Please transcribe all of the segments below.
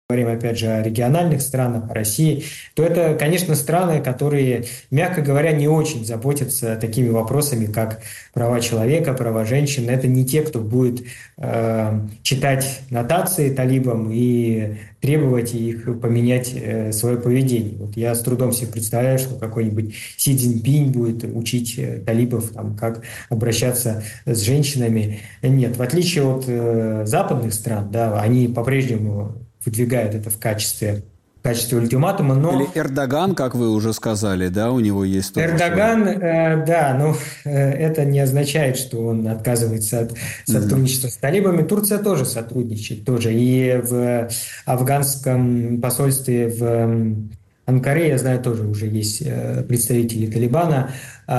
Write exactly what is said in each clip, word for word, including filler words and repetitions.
говорим, опять же, о региональных странах, о России, то это, конечно, страны, которые, мягко говоря, не очень заботятся такими вопросами, как права человека, права женщин. Это не те, кто будет э, читать нотации талибам и требовать их поменять э, свое поведение. Вот я с трудом себе представляю, что какой-нибудь Си Цзиньпинь будет учить э, талибов, там, как обращаться с женщинами. Нет, в отличие от э, западных стран, да, они по-прежнему выдвигают это в качестве, в качестве ультиматума, Или но Эрдоган, как вы уже сказали, да, у него есть тоже Эрдоган, свой. э, да, но э, это не означает, что он отказывается от Мгм. сотрудничества с талибами. Турция тоже сотрудничает, тоже. И в афганском посольстве в м, Анкаре, я знаю, тоже уже есть э, представители Талибана.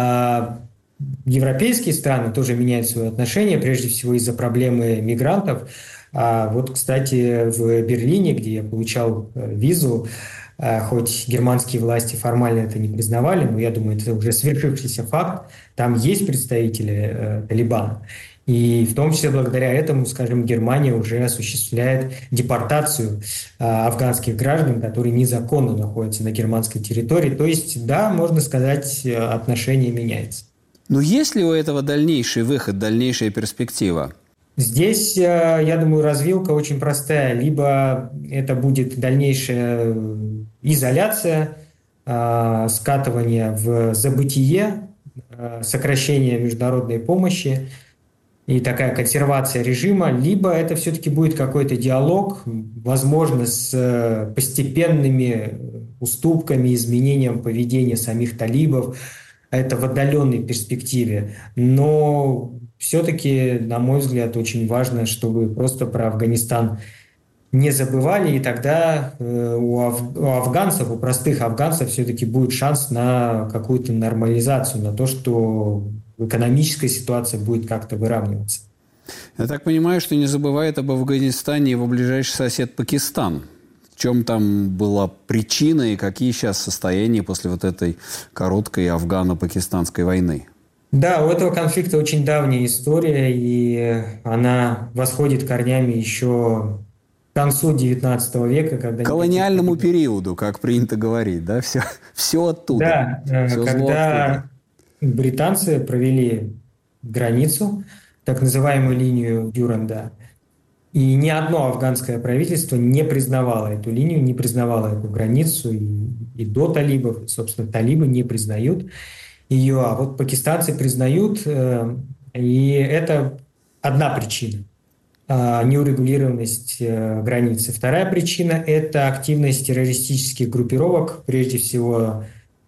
А европейские страны тоже меняют свои отношения, прежде всего из-за проблемы мигрантов. А вот, кстати, в Берлине, где я получал э, визу, э, хоть германские власти формально это не признавали, но я думаю, это уже свершившийся факт, там есть представители э, Талибана. И в том числе благодаря этому, скажем, Германия уже осуществляет депортацию э, афганских граждан, которые незаконно находятся на германской территории. То есть, да, можно сказать, э, отношение меняется. Но есть ли у этого дальнейший выход, дальнейшая перспектива? Здесь, э, я думаю, развилка очень простая. Либо это будет дальнейшая изоляция, э, скатывание в забытие, э, сокращение международной помощи и такая консервация режима, либо это все-таки будет какой-то диалог, возможно, с э, постепенными уступками, изменением поведения самих талибов. Это в отдаленной перспективе. Но все-таки, на мой взгляд, очень важно, чтобы просто про Афганистан не забывали, и тогда э, у, аф- у афганцев, у простых афганцев все-таки будет шанс на какую-то нормализацию, на то, что экономическая ситуация будет как-то выравниваться. Я так понимаю, что не забывает об Афганистане его ближайший сосед Пакистан. В чем там была причина и какие сейчас состояния после вот этой короткой афгано-пакистанской войны? Да, у этого конфликта очень давняя история, и она восходит корнями еще к концу девятнадцатого века, когда никаких Колониальному талибов. периоду, как принято говорить, да? Все, все оттуда. Да, э, Все зло оттуда. когда британцы провели границу, так называемую линию Дюранда, и ни одно афганское правительство не признавало эту линию, не признавало эту границу, и, и до талибов, и, собственно, талибы не признают ее, а вот пакистанцы признают, э, и это одна причина э, неурегулированность э, границы. Вторая причина – это активность террористических группировок, прежде всего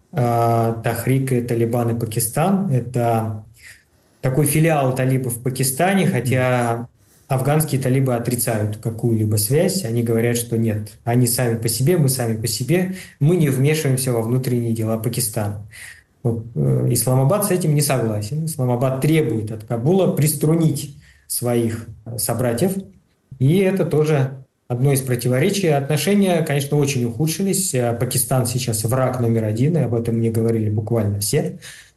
э, Тахрик и Талибан и Пакистан. Это такой филиал талибов в Пакистане, хотя афганские талибы отрицают какую-либо связь. Они говорят, что нет, они сами по себе, мы сами по себе, мы не вмешиваемся во внутренние дела Пакистана. Вот, э, Исламабад с этим не согласен. Исламабад требует от Кабула приструнить своих э, собратьев, и это тоже одно из противоречий. Отношения, конечно, очень ухудшились. Э, Пакистан сейчас враг номер один, и об этом мне говорили буквально все.